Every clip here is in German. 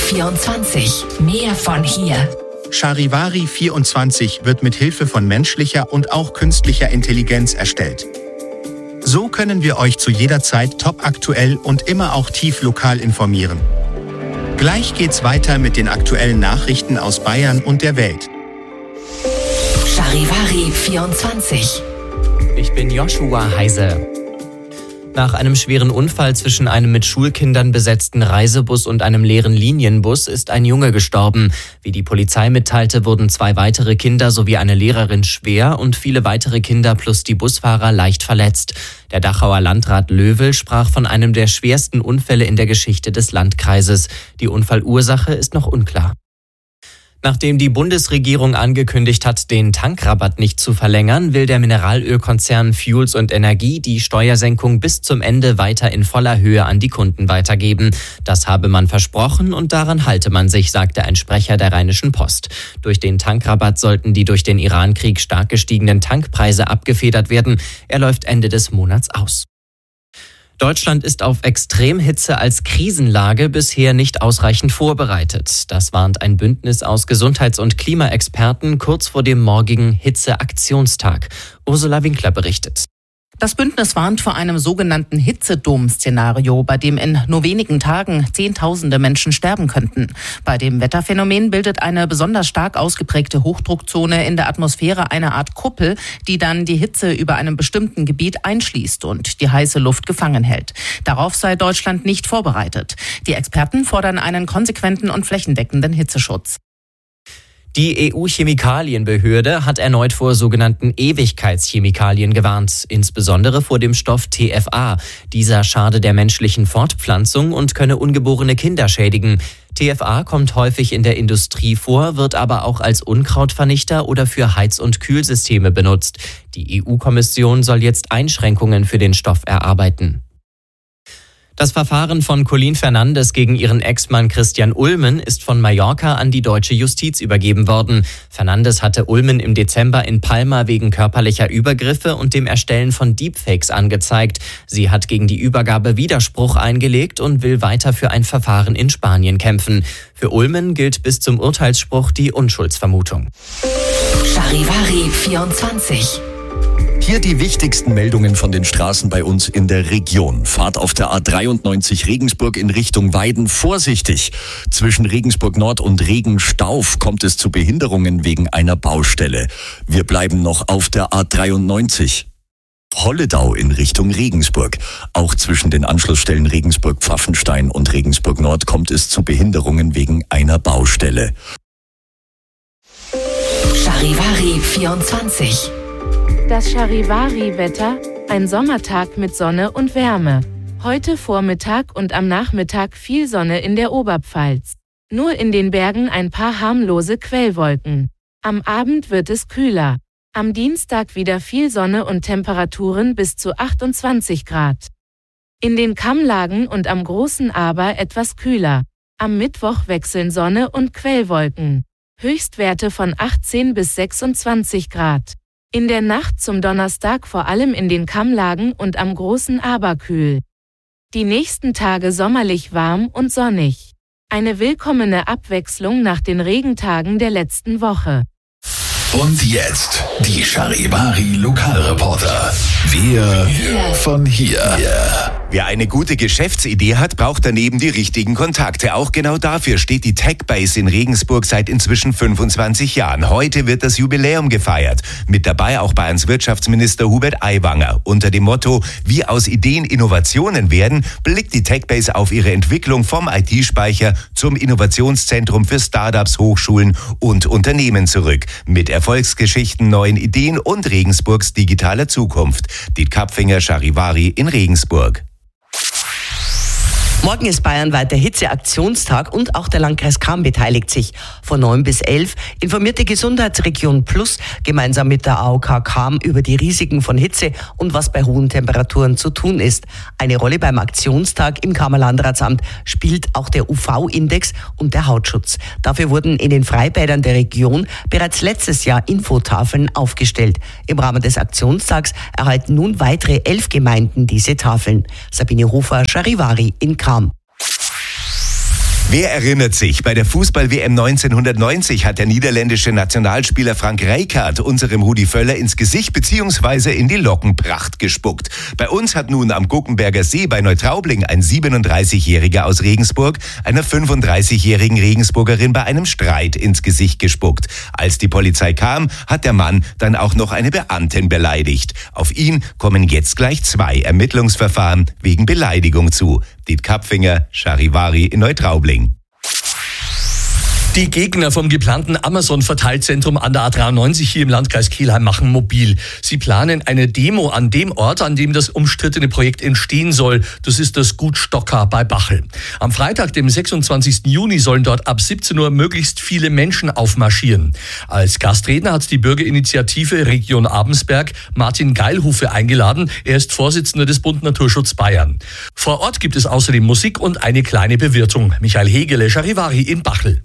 24. Mehr von hier. Charivari 24 wird mit Hilfe von menschlicher und auch künstlicher Intelligenz erstellt. So können wir euch zu jeder Zeit topaktuell und immer auch tief lokal informieren. Gleich geht's weiter mit den aktuellen Nachrichten aus Bayern und der Welt. Charivari 24. Ich bin Joshua Heise. Nach einem schweren Unfall zwischen einem mit Schulkindern besetzten Reisebus und einem leeren Linienbus ist ein Junge gestorben. Wie die Polizei mitteilte, wurden 2 weitere Kinder sowie eine Lehrerin schwer und viele weitere Kinder plus die Busfahrer leicht verletzt. Der Dachauer Landrat Löwel sprach von einem der schwersten Unfälle in der Geschichte des Landkreises. Die Unfallursache ist noch unklar. Nachdem die Bundesregierung angekündigt hat, den Tankrabatt nicht zu verlängern, will der Mineralölkonzern Fuels und Energie die Steuersenkung bis zum Ende weiter in voller Höhe an die Kunden weitergeben. Das habe man versprochen und daran halte man sich, sagte ein Sprecher der Rheinischen Post. Durch den Tankrabatt sollten die durch den Irankrieg stark gestiegenen Tankpreise abgefedert werden. Er läuft Ende des Monats aus. Deutschland ist auf Extremhitze als Krisenlage bisher nicht ausreichend vorbereitet. Das warnt ein Bündnis aus Gesundheits- und Klimaexperten kurz vor dem morgigen Hitzeaktionstag. Ursula Winkler berichtet. Das Bündnis warnt vor einem sogenannten Hitzedom-Szenario, bei dem in nur wenigen Tagen Zehntausende Menschen sterben könnten. Bei dem Wetterphänomen bildet eine besonders stark ausgeprägte Hochdruckzone in der Atmosphäre eine Art Kuppel, die dann die Hitze über einem bestimmten Gebiet einschließt und die heiße Luft gefangen hält. Darauf sei Deutschland nicht vorbereitet. Die Experten fordern einen konsequenten und flächendeckenden Hitzeschutz. Die EU-Chemikalienbehörde hat erneut vor sogenannten Ewigkeitschemikalien gewarnt, insbesondere vor dem Stoff TFA. Dieser schade der menschlichen Fortpflanzung und könne ungeborene Kinder schädigen. TFA kommt häufig in der Industrie vor, wird aber auch als Unkrautvernichter oder für Heiz- und Kühlsysteme benutzt. Die EU-Kommission soll jetzt Einschränkungen für den Stoff erarbeiten. Das Verfahren von Colin Fernandes gegen ihren Ex-Mann Christian Ulmen ist von Mallorca an die deutsche Justiz übergeben worden. Fernandes hatte Ulmen im Dezember in Palma wegen körperlicher Übergriffe und dem Erstellen von Deepfakes angezeigt. Sie hat gegen die Übergabe Widerspruch eingelegt und will weiter für ein Verfahren in Spanien kämpfen. Für Ulmen gilt bis zum Urteilsspruch die Unschuldsvermutung. Charivari 24. Hier die wichtigsten Meldungen von den Straßen bei uns in der Region. Fahrt auf der A93 Regensburg in Richtung Weiden vorsichtig. Zwischen Regensburg Nord und Regenstauf kommt es zu Behinderungen wegen einer Baustelle. Wir bleiben noch auf der A93. Holledau in Richtung Regensburg. Auch zwischen den Anschlussstellen Regensburg-Pfaffenstein und Regensburg Nord kommt es zu Behinderungen wegen einer Baustelle. Charivari 24. Das Charivari-Wetter, ein Sommertag mit Sonne und Wärme. Heute Vormittag und am Nachmittag viel Sonne in der Oberpfalz. Nur in den Bergen ein paar harmlose Quellwolken. Am Abend wird es kühler. Am Dienstag wieder viel Sonne und Temperaturen bis zu 28 Grad. In den Kammlagen und am Großen Aber etwas kühler. Am Mittwoch wechseln Sonne und Quellwolken. Höchstwerte von 18 bis 26 Grad. In der Nacht zum Donnerstag vor allem in den Kammlagen und am Großen Aber kühl. Die nächsten Tage sommerlich warm und sonnig. Eine willkommene Abwechslung nach den Regentagen der letzten Woche. Und jetzt die Charivari Lokalreporter. Wir von hier. Wer eine gute Geschäftsidee hat, braucht daneben die richtigen Kontakte. Auch genau dafür steht die TechBase in Regensburg seit inzwischen 25 Jahren. Heute wird das Jubiläum gefeiert. Mit dabei auch Bayerns Wirtschaftsminister Hubert Aiwanger. Unter dem Motto, wie aus Ideen Innovationen werden, blickt die TechBase auf ihre Entwicklung vom IT-Speicher zum Innovationszentrum für Startups, Hochschulen und Unternehmen zurück. Mit Erfolgsgeschichten, neuen Ideen und Regensburgs digitaler Zukunft. Diet Kapfinger, Charivari in Regensburg. Morgen ist bayernweit der Hitzeaktionstag und auch der Landkreis Cham beteiligt sich. Von 9 bis 11 informiert die Gesundheitsregion Plus gemeinsam mit der AOK Cham über die Risiken von Hitze und was bei hohen Temperaturen zu tun ist. Eine Rolle beim Aktionstag im Chamer Landratsamt spielt auch der UV-Index und der Hautschutz. Dafür wurden in den Freibädern der Region bereits letztes Jahr Infotafeln aufgestellt. Im Rahmen des Aktionstags erhalten nun weitere 11 Gemeinden diese Tafeln. Sabine Hofer, Charivari in Cham. Wer erinnert sich, bei der Fußball-WM 1990 hat der niederländische Nationalspieler Frank Rijkaard unserem Rudi Völler ins Gesicht bzw. in die Lockenpracht gespuckt. Bei uns hat nun am Guggenberger See bei Neutraubling ein 37-Jähriger aus Regensburg einer 35-jährigen Regensburgerin bei einem Streit ins Gesicht gespuckt. Als die Polizei kam, hat der Mann dann auch noch eine Beamtin beleidigt. Auf ihn kommen jetzt gleich 2 Ermittlungsverfahren wegen Beleidigung zu. Diet Kapfinger, Charivari in Neutraubling. Die Gegner vom geplanten Amazon-Verteilzentrum an der A93 hier im Landkreis Kelheim machen mobil. Sie planen eine Demo an dem Ort, an dem das umstrittene Projekt entstehen soll. Das ist das Gut Stocker bei Bachel. Am Freitag, dem 26. Juni, sollen dort ab 17 Uhr möglichst viele Menschen aufmarschieren. Als Gastredner hat die Bürgerinitiative Region Abensberg Martin Geilhufe eingeladen. Er ist Vorsitzender des Bund Naturschutz Bayern. Vor Ort gibt es außerdem Musik und eine kleine Bewirtung. Michael Hegele, Charivari in Bachel.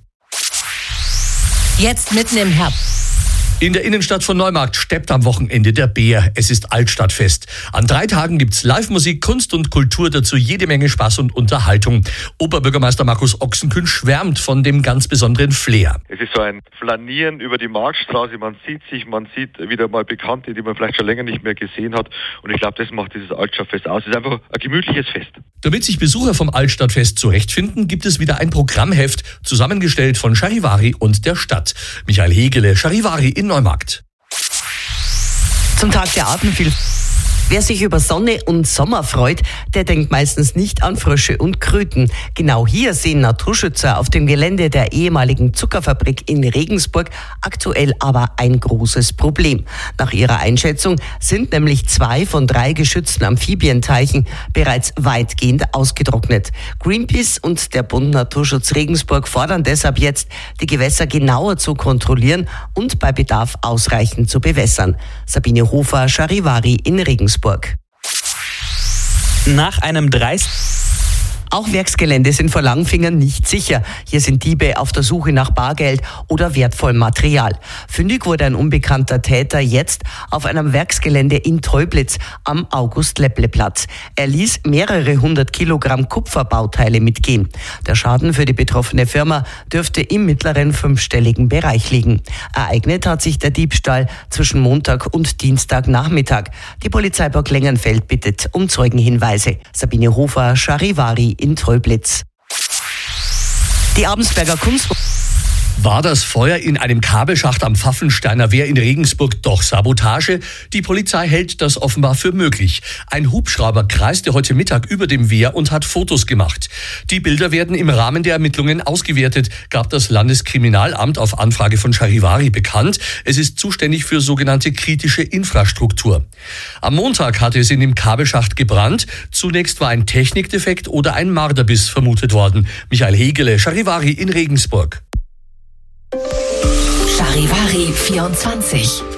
Jetzt mitten im Herbst. In der Innenstadt von Neumarkt steppt am Wochenende der Bär. Es ist Altstadtfest. An 3 Tagen gibt's Live-Musik, Kunst und Kultur, dazu jede Menge Spaß und Unterhaltung. Oberbürgermeister Markus Ochsenkühn schwärmt von dem ganz besonderen Flair. Es ist so ein Flanieren über die Marktstraße. Man sieht sich, man sieht wieder mal Bekannte, die man vielleicht schon länger nicht mehr gesehen hat. Und ich glaube, das macht dieses Altstadtfest aus. Es ist einfach ein gemütliches Fest. Damit sich Besucher vom Altstadtfest zurechtfinden, gibt es wieder ein Programmheft, zusammengestellt von Charivari und der Stadt. Michael Hegele, Charivari in Neumarkt. Zum Tag der Artenvielfalt. Wer sich über Sonne und Sommer freut, der denkt meistens nicht an Frösche und Kröten. Genau hier sehen Naturschützer auf dem Gelände der ehemaligen Zuckerfabrik in Regensburg aktuell aber ein großes Problem. Nach ihrer Einschätzung sind nämlich 2 von 3 geschützten Amphibienteichen bereits weitgehend ausgetrocknet. Greenpeace und der Bund Naturschutz Regensburg fordern deshalb jetzt, die Gewässer genauer zu kontrollieren und bei Bedarf ausreichend zu bewässern. Sabine Hofer, Charivari in Regensburg. Nach einem Auch Werksgelände sind vor Langfingern nicht sicher. Hier sind Diebe auf der Suche nach Bargeld oder wertvollem Material. Fündig wurde ein unbekannter Täter jetzt auf einem Werksgelände in Teublitz am August-Lepple-Platz. Er ließ mehrere 100 Kilogramm Kupferbauteile mitgehen. Der Schaden für die betroffene Firma dürfte im mittleren 5-stelligen Bereich liegen. Ereignet hat sich der Diebstahl zwischen Montag und Dienstagnachmittag. Die Polizei Burglengenfeld bittet um Zeugenhinweise. Sabine Hofer, Charivari in Teublitz. Die Abensberger Kunst... War das Feuer in einem Kabelschacht am Pfaffensteiner Wehr in Regensburg doch Sabotage? Die Polizei hält das offenbar für möglich. Ein Hubschrauber kreiste heute Mittag über dem Wehr und hat Fotos gemacht. Die Bilder werden im Rahmen der Ermittlungen ausgewertet, gab das Landeskriminalamt auf Anfrage von Charivari bekannt. Es ist zuständig für sogenannte kritische Infrastruktur. Am Montag hatte es in dem Kabelschacht gebrannt. Zunächst war ein Technikdefekt oder ein Marderbiss vermutet worden. Michael Hegele, Charivari in Regensburg. Charivari 24.